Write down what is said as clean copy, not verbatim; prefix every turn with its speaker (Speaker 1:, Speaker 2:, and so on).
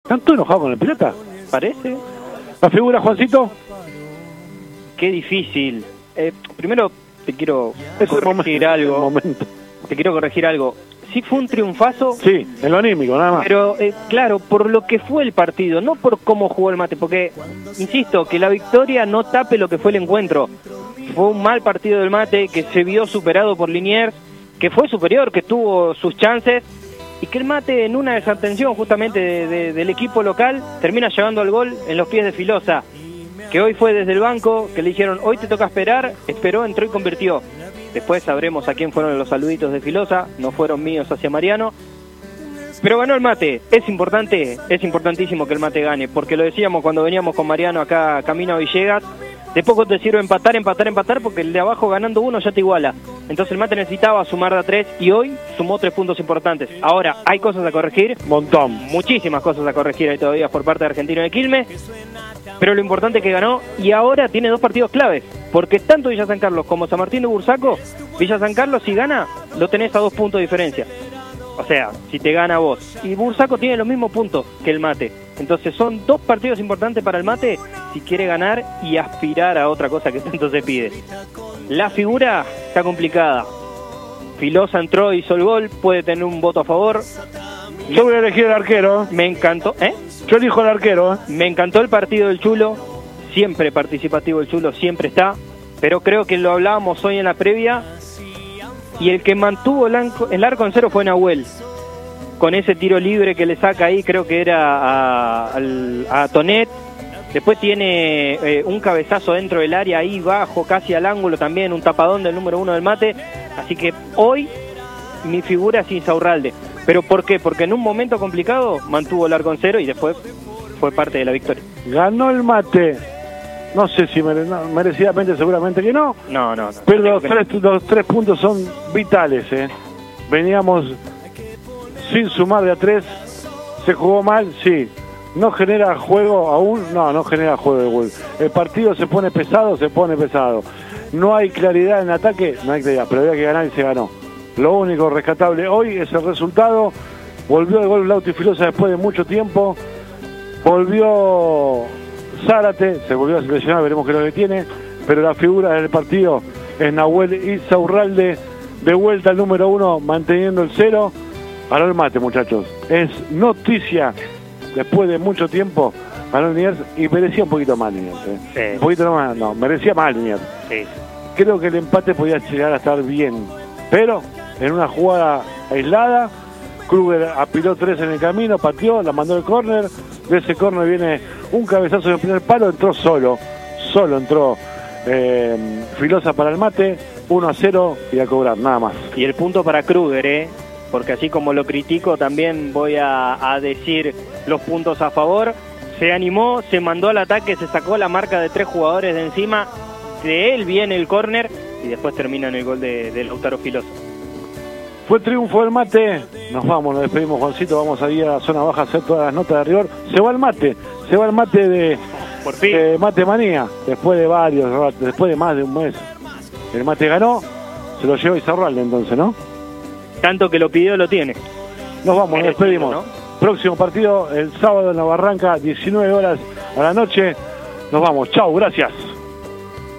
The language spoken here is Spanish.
Speaker 1: ¿Están todos enojados con el Pirata?
Speaker 2: ¿Parece?
Speaker 1: ¿La figura, Juancito?
Speaker 2: Qué difícil. Primero te quiero
Speaker 1: Es el
Speaker 2: corregir algo. Te quiero corregir algo. Sí fue un triunfazo.
Speaker 1: Sí, en lo anímico, nada más.
Speaker 2: Pero, claro, por lo que fue el partido, no por cómo jugó el Mate, porque, insisto, que la victoria no tape lo que fue el encuentro. Fue un mal partido del Mate, que se vio superado por Liniers, que fue superior, que tuvo sus chances, y que el Mate, en una desatención justamente del equipo local, termina llevando al gol en los pies de Filosa, que hoy fue desde el banco, que le dijeron, hoy te toca esperar, esperó, entró y convirtió. Después sabremos a quién fueron los saluditos de Filosa, no fueron míos hacia Mariano. Pero ganó el Mate, es importante, es importantísimo que el Mate gane, porque lo decíamos cuando veníamos con Mariano acá camino a Villegas, de poco te sirve empatar, porque el de abajo ganando uno ya te iguala. Entonces el Mate necesitaba sumar de a 3 y hoy sumó 3 puntos importantes. Ahora, ¿hay cosas a corregir?
Speaker 1: Montón.
Speaker 2: Muchísimas cosas a corregir ahí todavía por parte de Argentino de Quilmes, pero lo importante es que ganó y ahora tiene 2 partidos claves, porque tanto Villa San Carlos como San Martín de Bursaco, Villa San Carlos si gana, lo tenés a 2 puntos de diferencia. O sea, si te gana vos. Y Bursaco tiene los mismos puntos que el Mate. Entonces son 2 partidos importantes para el Mate si quiere ganar y aspirar a otra cosa que tanto se pide. La figura está complicada. Filosa entró, hizo el gol, puede tener un voto a favor.
Speaker 1: Yo voy a elegir el arquero.
Speaker 2: Me encantó,
Speaker 1: Yo elijo el arquero.
Speaker 2: Me encantó el partido del Chulo. Siempre participativo el Chulo, siempre está. Pero creo que lo hablábamos hoy en la previa. Y el que mantuvo el arco en cero fue Nahuel. Con ese tiro libre que le saca ahí, creo que era a Tonet. Después tiene un cabezazo dentro del área ahí bajo, casi al ángulo también, un tapadón del número 1 del Mate. Así que hoy mi figura es Insaurralde. ¿Pero por qué? Porque en un momento complicado mantuvo el arco en cero y después fue parte de la victoria.
Speaker 1: Ganó el Mate. No sé si merecidamente, seguramente que no.
Speaker 2: No.
Speaker 1: Pero los 3 puntos son vitales, Veníamos sin sumar de a 3. ¿Se jugó mal? Sí. ¿No genera juego aún? No genera juego de gol. El partido se pone pesado. No hay claridad en el ataque, no hay claridad, pero había que ganar y se ganó. Lo único rescatable hoy es el resultado. Volvió de gol Lauti Filosa después de mucho tiempo. Volvió Zárate, se volvió a seleccionar, veremos qué es lo que tiene. Pero la figura del partido es Nahuel Insaurralde, de vuelta al número 1, manteniendo el 0. Ganó el Mate, muchachos. Es noticia, después de mucho tiempo, ganó Liniers y merecía un poquito más Liniers.
Speaker 2: Sí.
Speaker 1: Un poquito más, no, merecía más Liniers.
Speaker 2: Sí.
Speaker 1: Creo que el empate podía llegar a estar bien, pero en una jugada aislada, Kruger apiló 3 en el camino, pateó, la mandó al córner. De ese córner viene un cabezazo en el primer palo, entró solo entró Filosa para el Mate, 1-0 y a cobrar, nada más.
Speaker 2: Y el punto para Kruger, porque así como lo critico, también voy a decir los puntos a favor. Se animó, se mandó al ataque, se sacó la marca de 3 jugadores de encima, de él viene el córner y después termina en el gol de Lautaro Filosa.
Speaker 1: Fue triunfo del Mate, nos despedimos, Juancito, vamos a ir a la zona baja a hacer todas las notas de rigor. Se va el Mate de
Speaker 2: Por fin.
Speaker 1: Mate Manía, después de más de un mes. El Mate ganó, se lo llevó Insaurralde entonces, ¿no?
Speaker 2: Tanto que lo pidió, lo tiene.
Speaker 1: Nos vamos, nos despedimos.
Speaker 2: ¿No?
Speaker 1: Próximo partido el sábado en la Barranca, 19 horas a la noche. Nos vamos, chau, gracias.